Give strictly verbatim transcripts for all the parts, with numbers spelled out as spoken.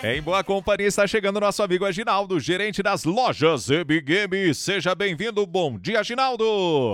Em boa companhia está chegando nosso amigo Aginaldo, gerente das lojas Zebi Game. Seja bem-vindo. Bom dia, Aginaldo.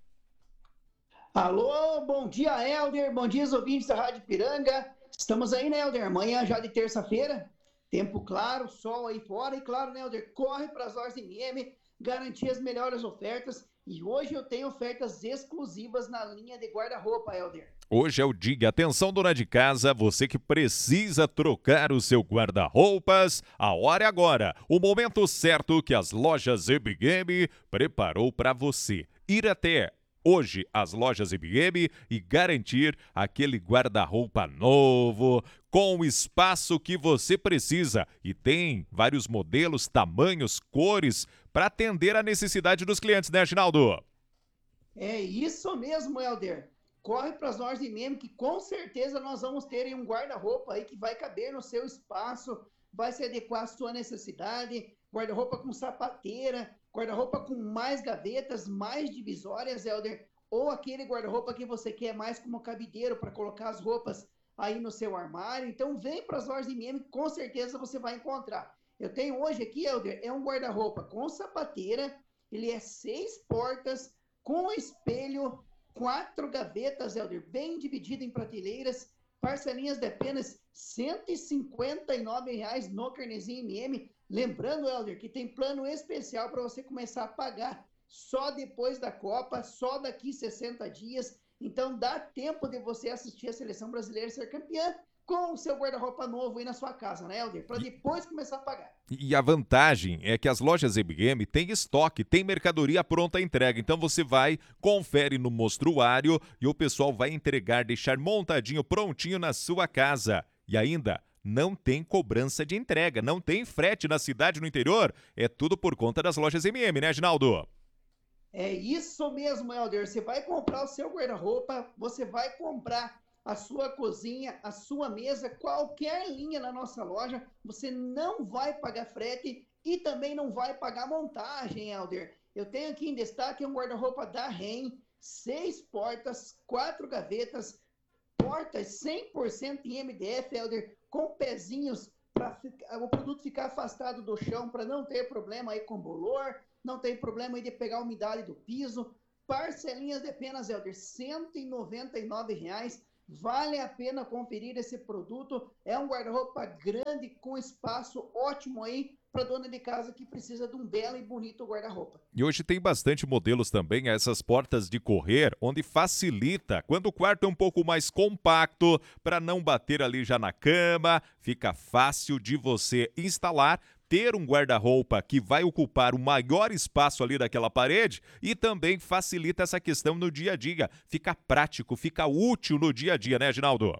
Alô, bom dia, Helder. Bom dia, ouvintes da Rádio Piranga. Estamos aí, né, Helder? Amanhã já de terça-feira. Tempo claro, sol aí fora. E claro, né, Helder? Corre para as lojas M M, garantir as melhores ofertas. E hoje eu tenho ofertas exclusivas na linha de guarda-roupa, Helder. Hoje é o dia. Atenção, dona de casa, você que precisa trocar o seu guarda-roupas, a hora é agora. O momento certo que as lojas Zebi Game preparou para você. Ir até hoje às lojas Zebi Game e garantir aquele guarda-roupa novo, com o espaço que você precisa. E tem vários modelos, tamanhos, cores para atender a necessidade dos clientes, né, Aginaldo? É isso mesmo, Helder. Corre para as lojas de meme que com certeza nós vamos ter aí um guarda-roupa aí que vai caber no seu espaço, vai se adequar à sua necessidade. Guarda-roupa com sapateira, guarda-roupa com mais gavetas, mais divisórias, Helder, ou aquele guarda-roupa que você quer mais como cabideiro para colocar as roupas aí no seu armário. Então vem para as lojas de meme que com certeza você vai encontrar. Eu tenho hoje aqui, Helder, é um guarda-roupa com sapateira, ele é seis portas, com espelho, quatro gavetas, Helder, bem dividido em prateleiras, parcelinhas de apenas cento e cinquenta e nove reais no carnezinho M M. Lembrando, Helder, que tem plano especial para você começar a pagar só depois da Copa, só daqui sessenta dias. Então dá tempo de você assistir a Seleção Brasileira ser campeã com o seu guarda-roupa novo aí na sua casa, né, Helder? Para depois começar a pagar. E a vantagem é que as lojas Zebi Game têm estoque, tem mercadoria pronta à entrega. Então você vai, confere no mostruário e o pessoal vai entregar, deixar montadinho, prontinho na sua casa. E ainda, não tem cobrança de entrega, não tem frete na cidade, no interior. É tudo por conta das lojas M M, né, Aginaldo? É isso mesmo, Helder. Você vai comprar o seu guarda-roupa, você vai comprar a sua cozinha, a sua mesa, qualquer linha na nossa loja, você não vai pagar frete e também não vai pagar montagem, Helder. Eu tenho aqui em destaque um guarda-roupa da Ren, seis portas, quatro gavetas, portas cem por cento em M D F, Helder, com pezinhos para o produto ficar afastado do chão, para não ter problema aí com bolor, não tem problema aí de pegar a umidade do piso. Parcelinhas de apenas, Helder, cento e noventa e nove reais. Vale a pena conferir esse produto. É um guarda-roupa grande, com espaço ótimo aí para dona de casa que precisa de um belo e bonito guarda-roupa. E hoje tem bastante modelos também, essas portas de correr, onde facilita. Quando o quarto é um pouco mais compacto, para não bater ali já na cama, fica fácil de você instalar, ter um guarda-roupa que vai ocupar o maior espaço ali daquela parede e também facilita essa questão no dia a dia. Fica prático, fica útil no dia a dia, né, Aginaldo?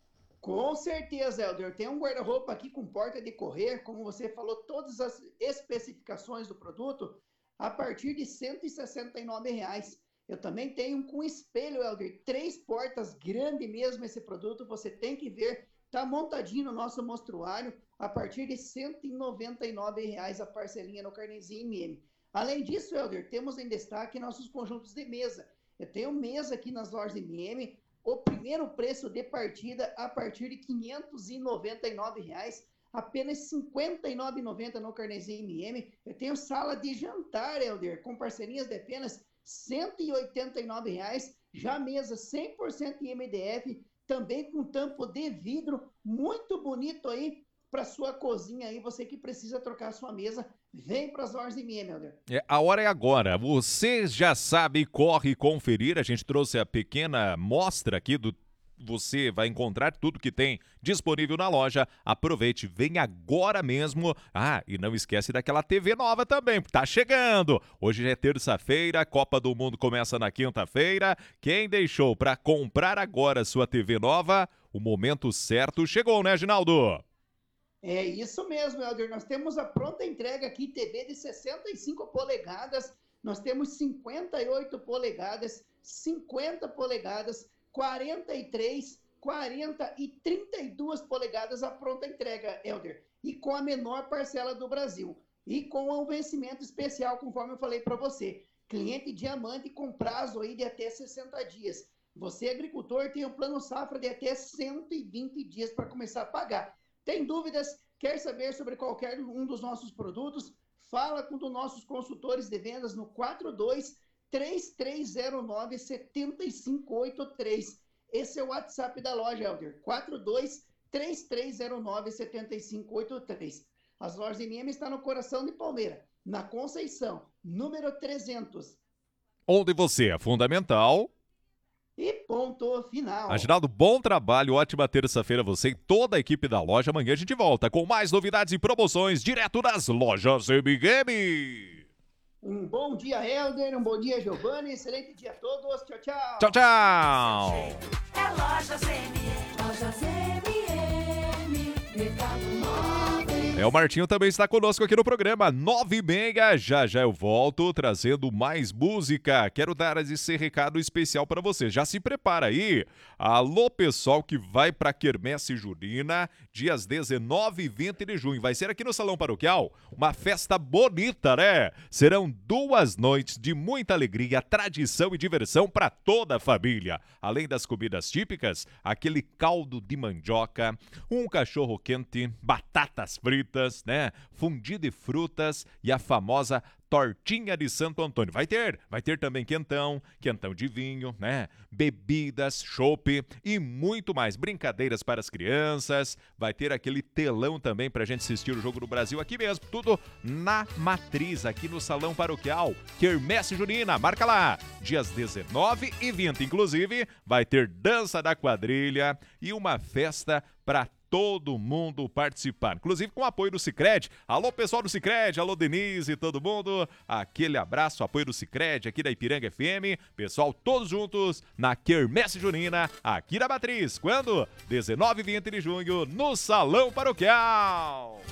Com certeza, Helder. Tem um guarda-roupa aqui com porta de correr, como você falou, todas as especificações do produto, a partir de cento e sessenta e nove reais. Eu também tenho um com espelho, Helder, três portas, grande mesmo esse produto, você tem que ver, tá montadinho no nosso mostruário, a partir de cento e noventa e nove reais a parcelinha no carnezinho M M. Além disso, Helder, temos em destaque nossos conjuntos de mesa. Eu tenho mesa aqui nas lojas M M, o primeiro preço de partida a partir de quinhentos e noventa e nove reais, apenas cinquenta e nove reais e noventa centavos no carnezinho M M. Eu tenho sala de jantar, Helder, com parcelinhas de apenas cento e oitenta e nove reais, já mesa cem por cento em M D F, também com tampo de vidro, muito bonito aí para sua cozinha aí, você que precisa trocar a sua mesa, vem para as lojas M M, Helder. É, a hora é agora. Você já sabe, corre conferir. A gente trouxe a pequena mostra aqui do você vai encontrar tudo que tem disponível na loja. Aproveite, vem agora mesmo. Ah, e não esquece daquela T V nova também, porque tá chegando. Hoje já é terça-feira, a Copa do Mundo começa na quinta-feira. Quem deixou para comprar agora sua T V nova, o momento certo chegou, né, Ginaldo? É isso mesmo, Helder. Nós temos a pronta entrega aqui, T V de sessenta e cinco polegadas, nós temos cinquenta e oito polegadas, cinquenta polegadas, quarenta e três, quarenta e trinta e duas polegadas a pronta entrega, Helder. E com a menor parcela do Brasil. E com o vencimento especial, conforme eu falei para você. Cliente diamante com prazo aí de até sessenta dias. Você, agricultor, tem um plano safra de até cento e vinte dias para começar a pagar. Tem dúvidas? Quer saber sobre qualquer um dos nossos produtos? Fala com um dos nossos consultores de vendas no quatro dois três três zero nove sete cinco oito três. Esse é o WhatsApp da loja, Helder. quatro dois três três zero nove sete cinco oito três. As lojas M M estão no coração de Palmeira, na Conceição, número trezentos. Onde você é fundamental. E ponto final. Aginaldo, bom trabalho, ótima terça-feira você e toda a equipe da loja. Amanhã a gente volta com mais novidades e promoções direto das lojas M Game. Um bom dia, Helder, um bom dia, Giovanni, excelente dia a todos, tchau, tchau. Tchau, tchau. É Lojas M M. Lojas M M, Mercado Móveis. É, o Martinho também está conosco aqui no programa, nove e meia, já já eu volto trazendo mais música. Quero dar esse recado especial para você, já se prepara aí. Alô, pessoal que vai para Quermesse Junina, dias dezenove e vinte de junho, vai ser aqui no Salão Paroquial, uma festa bonita, né? Serão duas noites de muita alegria, tradição e diversão para toda a família. Além das comidas típicas, aquele caldo de mandioca, um cachorro quente, batatas fritas, né? Fundi de frutas e a famosa tortinha de Santo Antônio. Vai ter, vai ter também quentão, quentão de vinho, né? Bebidas, chopp e muito mais. Brincadeiras para as crianças. Vai ter aquele telão também pra gente assistir o Jogo do Brasil aqui mesmo. Tudo na Matriz, aqui no Salão Paroquial. Quermesse Junina, marca lá. Dias dezenove e vinte, inclusive, vai ter dança da quadrilha e uma festa para todo mundo participar, inclusive com o apoio do Sicredi. Alô, pessoal do Sicredi, alô, Denise, todo mundo, aquele abraço, apoio do Sicredi aqui da Ipiranga F M, pessoal, todos juntos na Quermesse Junina, aqui da Matriz, quando? dezenove e vinte de junho, no Salão Paroquial.